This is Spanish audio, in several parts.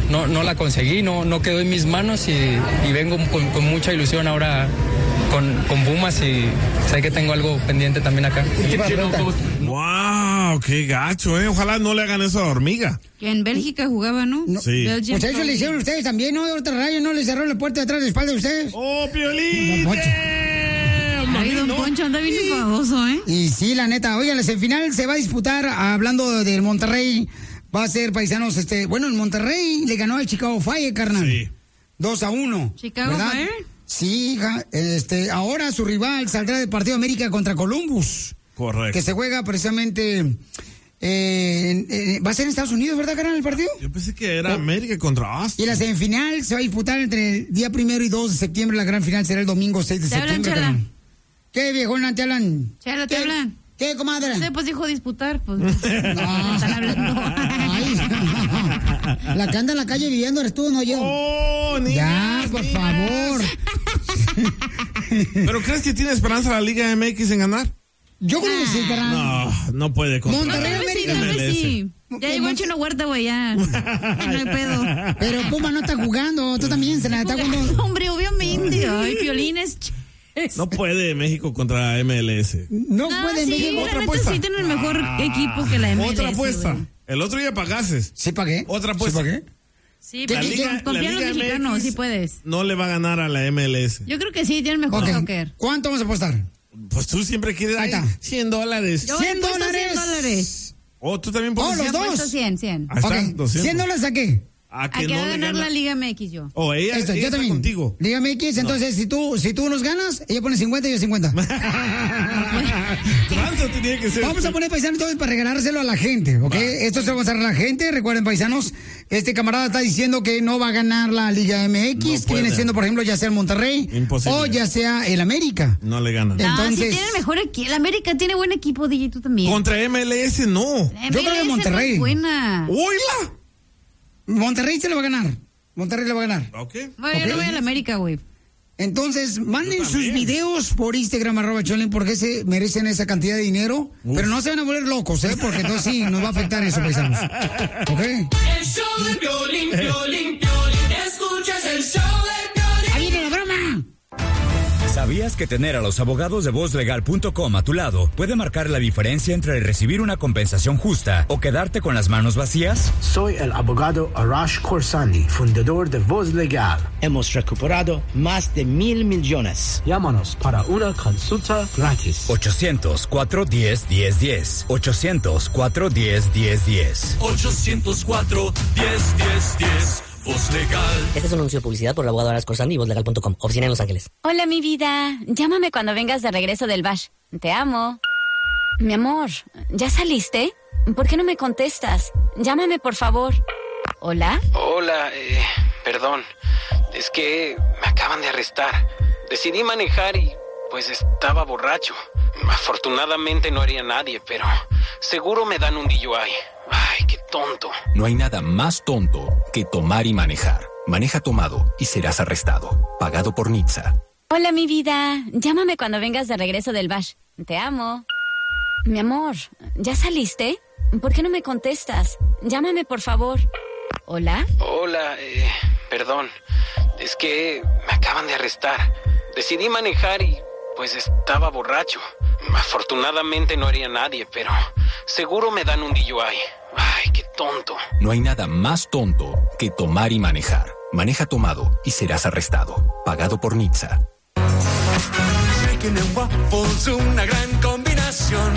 no la conseguí, no quedó en mis manos y vengo con mucha ilusión ahora con Pumas y sé que tengo algo pendiente también acá. ¡Wow! ¡Qué gacho, Ojalá no le hagan eso a Hormiga. Que en Bélgica jugaba, ¿no? Sí. Pues eso le hicieron ustedes también, ¿no? De otra raya, ¿no? Le cerró la puerta de atrás de la espalda de ustedes. ¡Oh, Piolín! Ay, don Poncho anda bien enfadoso, ¿eh? Y sí, la neta. Oigan, la semifinal se va a disputar, hablando del Monterrey, va a ser, paisanos, bueno, el Monterrey le ganó al Chicago Fire, carnal. Sí. 2-1. ¿Chicago Fire? Sí, hija. Ahora su rival saldrá del partido América contra Columbus. Correcto. Que se juega precisamente... va a ser en Estados Unidos, ¿verdad, carnal, el partido? Yo pensé que era América contra Austin. Y la semifinal se va a disputar entre el día 1 y 2 de septiembre. La gran final será el domingo 6 de septiembre. Chela. ¿Qué, viejona, te hablan? Chela, ¿te hablan? ¿Qué, comadre? No sé, pues dijo disputar, pues. No. Están hablando. Ay, la que anda en la calle viviendo eres tú, no yo. ¡Oh, niña! Ya, por favor. ¿Pero crees que tiene esperanza la Liga MX en ganar? Yo creo que sí, carnal. No puede contra Monterrey, América. Sí. Ya llegó el Chino Huerta, güey, ya. No hay pedo. Pero Puma no está jugando, tú también se la está jugando. Hombre, obviamente. Ay, Piolín es... No puede México contra MLS. No puede sí, México. la neta sí tiene el mejor equipo que la MLS. Otra apuesta. Güey. El otro día pagases. Sí pagué. Otra apuesta. ¿Sí pagué? Sí, pero confía en los mexicanos, MX sí puedes. No le va a ganar a la MLS. Yo creo que sí, tiene el mejor soccer. ¿Cuánto vamos a apostar? Pues tú siempre quieres Ahí está. $100. Yo $100. Oh, tú también pones los dos. 100. Ahí está, Okay. 200. $100 a qué? A que Hay que no le ganar gana. la Liga MX yo. Oh, ella Yo está también. contigo. Dígame X, entonces si tú nos ganas, ella pone 50 y yo 50. Tranza tenía que ser. Vamos a poner, paisanos, entonces para regalárselo a la gente, ¿ok? Esto se lo vamos a dar a la gente. Recuerden, paisanos, este camarada está diciendo que no va a ganar la Liga MX, que viene siendo, por ejemplo, ya sea el Monterrey Imposible. o ya sea el América. No le ganan. Entonces, sí tiene el mejor equipo. El América tiene buen equipo, DJ, tú también. Contra MLS no. yo creo que Monterrey. Es buena. ¡Oíla! Monterrey se le va a ganar. Monterrey le va a ganar. Ok. Bueno, yo no voy a la América, güey. Entonces, manden Yo sus también. videos por Instagram, @Cholin, porque se merecen esa cantidad de dinero. Pero no se van a volver locos, porque entonces sí, nos va a afectar eso, paisanos. ¿Ok? El show de Piolín, escuchas el show de Piolín. ¡Ahí viene la broma! ¿Sabías que tener a los abogados de vozlegal.com a tu lado puede marcar la diferencia entre recibir una compensación justa o quedarte con las manos vacías? Soy el abogado Arash Khorsandi, fundador de Voz Legal. Hemos recuperado más de 1,000 millones. Llámanos para una consulta gratis. 800-410-1010. 800-410-1010. 804-10-10-10. Voz Legal. Este es un anuncio de publicidad por el abogado Arash Khorsandi y vozlegal.com. Oficina en Los Ángeles. Hola, mi vida. Llámame cuando vengas de regreso del bash. Te amo. Mi amor, ¿ya saliste? ¿Por qué no me contestas? Llámame, por favor. ¿Hola? Hola, perdón. Es que me acaban de arrestar. Decidí manejar y pues estaba borracho. Afortunadamente no haría nadie, pero seguro me dan un DUI. Ay, qué tonto. No hay nada más tonto que tomar y manejar. Maneja tomado y serás arrestado. Pagado por NHTSA. Hola, mi vida. Llámame cuando vengas de regreso del bash. Te amo. Mi amor, ¿ya saliste? ¿Por qué no me contestas? Llámame, por favor. ¿Hola? Hola, perdón. Es que me acaban de arrestar. Decidí manejar y pues estaba borracho. Afortunadamente no haría nadie, pero seguro me dan un DUI. Ay, qué tonto. No hay nada más tonto que tomar y manejar. Maneja tomado y serás arrestado. Pagado por NHTSA. Chicken and waffles, una gran combinación.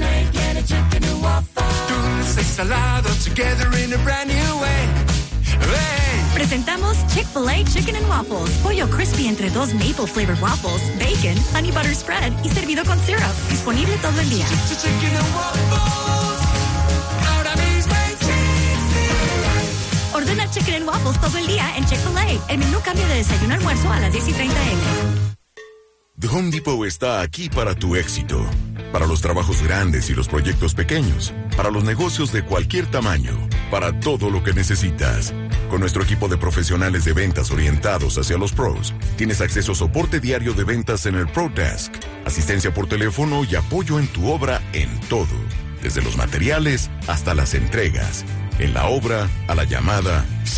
Dulce y salado together in a brand new way. Hey. Presentamos Chick-fil-A Chicken and Waffles. Pollo crispy entre 2 maple flavored waffles, bacon, honey butter spread y servido con syrup. Disponible todo el día. Chicken and waffles. Ahora mismo en Chick-fil-A. Ordena Chicken and Waffles todo el día en Chick-fil-A. El menú cambia de desayuno a almuerzo a las 10:30 a.m. The Home Depot está aquí para tu éxito. Para los trabajos grandes y los proyectos pequeños. Para los negocios de cualquier tamaño. Para todo lo que necesitas. Con nuestro equipo de profesionales de ventas orientados hacia los pros, tienes acceso a soporte diario de ventas en el Pro Desk, asistencia por teléfono y apoyo en tu obra en todo. Desde los materiales hasta las entregas. En la obra, a la llamada.